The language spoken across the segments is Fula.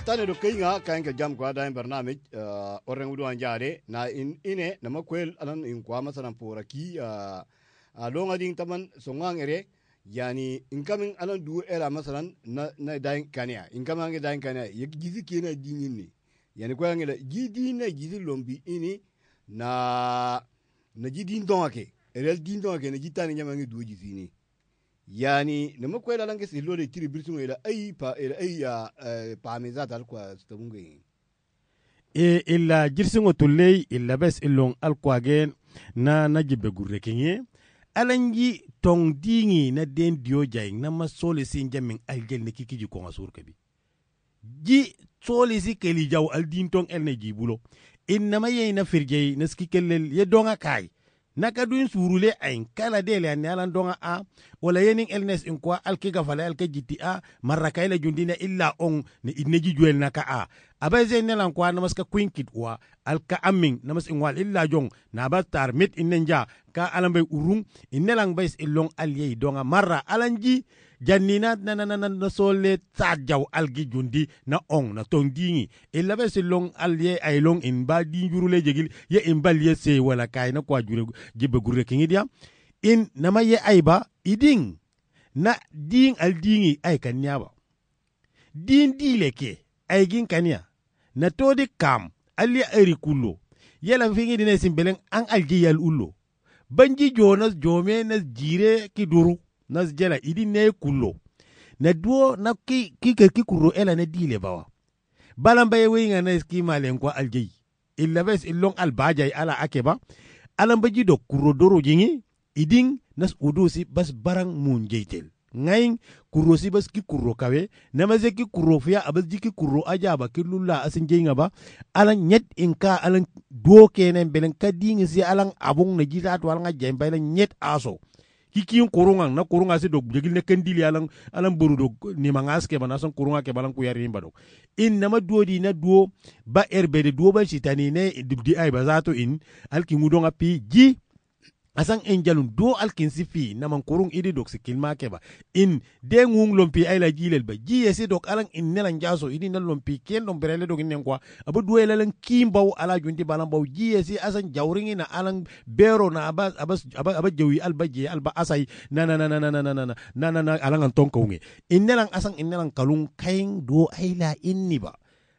tane do kainga kainga jam kwa da barnamij oren wudu anjare na ine na makwel anan in kwa masalan poraki a longa ding taman songang ere yani incoming anan du era masalan na dain kania incoming dain kania yek gizi kena dingini yani kwa ngela gidi na gizi lombi ini na jidin donake erel din donake na jitani nyamangi du gizi ni yani nama kwela lange silo de tiri birsu ila ay pa mezata alkwa stabunge illa jirsingo tulley illa bes illong alkwagen na jibe gurre kenye alangi tong dingi na den dio jay na ma sole sin jamin aljel ne kikiji ko ngasur kabi ji sole si keli jaw al din tong el ne jibulo inma yey na firjey na skikelel ye donga kay naka duin surule ain kala dele an yalan donga a wala yenin elnes in kwa alkiga fala alka jiti a maraka ila jundina illa on ne idneji juel naka a abaze nelan kwa namaska kwinkit wa alka amin namas in wal illa jong na batar mit innenja ka alambay urung innelang bais illong alye donga marra alanji jannina na sole tajaw algi jundi na on na tong dingi illa bes long alye ay long in ba di jurule jegil ye in balye se wala kay na kwa jure jibe gurre kingidia in nama ye ayba iding na ding al dingi ay kanyaba din dileke ay gin kanya na todi kam alye ari kullo yela fingi dine simbelen an alji yal ullo banji jonas jome na jire ki duru nas jela idi ne kullo na duo na ki kuro ela na dile bawa balamba ye winga na ski malen kwa alji illa bes illong albajay ala akeba alamba ji do kuro doro jingi iding nas udusi bas barang mun jeytel ngayin kuro si bas ki kuro kawe namaze ki kuro fiya abas ji ki kuro ajaba ki lulla asin jenga ba alan nyet inka alan duo kenen belen kadingi si alan abung na jita to alan jemba alan nyet aso kikin kurungan na kurunga si dog jegil ne kendili alan buru dog ni mangas ke bana son kurunga ke balan ku yari mbado in nama duo di na duo ba erbede duo ba sitani ne dibdi ay bazato in alki mudonga pi ji asan enjalun do alkin sifi naman kurung idi dok sikil make ba in de ngung lompi ay la jilel ba ji yesi dok alan in nelan jaso idi na lompi ken dom berele dok nen kwa abu duwe lalan kimbaw ala junti balan baw ji yesi asan jawringi na alan bero na abas jawi alba je alba asay na alan tonko ngi in nelan asan in nelan kalung kaing do ay la inni ba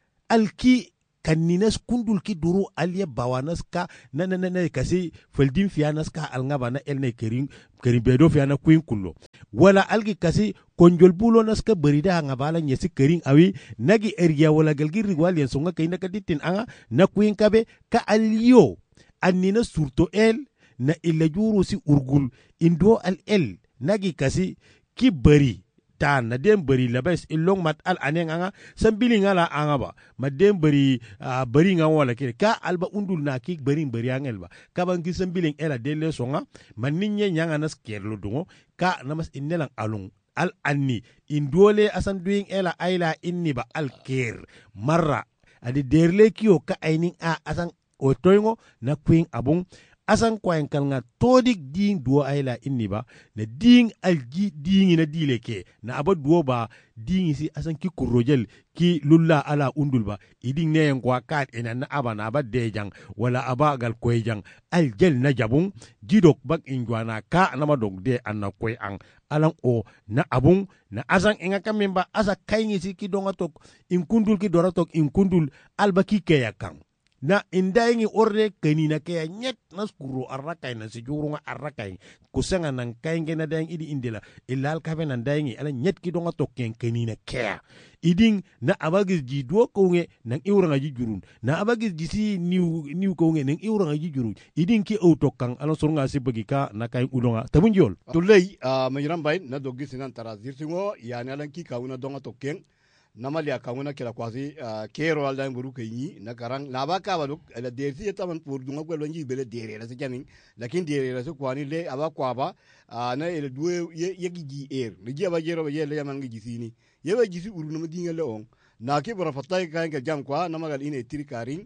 alki kanninas kundul ki duru alye bawanas ka na kasi feldin fianas ka alngaba na elne kerin bedo fiana kuin kullo wala algi kasi konjol bulo nas ka berida ngabala nyesi kerin awi nagi area wala galgir walien songa kayna kaditin anga na kuin kabe ka alyo annina surto el na illa juru si urgul indo al el nagi kasi ki beri tan na dem beri labes ilong mat al aneng anga sambili ngala anga ba madem beri beri nga wala kire ka alba undul na ki beri angel ba ka bangi sambili ela dele songa maninye nyanga nas kerlo dungo ka namas innelang alung al anni indole asan doing ela aila inni ba al ker marra adi derle kiyo ka ainin a asan otoyngo na queen abung asan kwain kalnga todik ding duo ayla inni ba na ding alji dingi na dileke na aba duo ba dingi si asan ki kurojel ki lulla ala undul ba iding ne ngwa kat ena na aba na aba dejang wala aba gal koyjang aljel na jabung jidok bak injwana ka na madog de anna koy ang alang o na abung na asan inga kamemba asa kayngi si ki donga tok in kundul ki doratok in kundul alba ki kayakang na indaingi orde kanina kaya nyet nas kuro arrakay na si jurunga arrakay kusanga nang kainge na daing idi indila ilal kafe na daingi ala nyet ki donga tokken kanina kaya iding na abagis ji duo konge nang iuranga ji jurun na abagis ji si niw konge nang iuranga ji jurun iding ki autokang ala surunga si bagika na kaing udonga tabunjol tulay majiran bay na doggi sinan tarazir singo yani alan ki kauna donga tokken namalia kanguna kila kwasi kero alda mburu kenyi na karang nabaka baduk ala dersi taman pur dunga ko lonji bele dere la jamin lakin dere la kwani le aba kwaba na ele duwe yegi ni jaba jero yele yaman ngi jisini yeba jisi uru no dinga le on na ke bora fatay kan ga jam kwa na magal ine tirikaring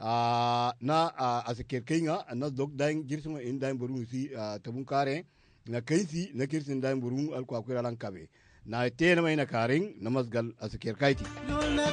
na aseker kenga na dog daing jirsuma in daing buru si tabun kare na kaisi na kirsin daing buru al kwa kwira lan kabe na tena mai na karing na masgal aseker kaiti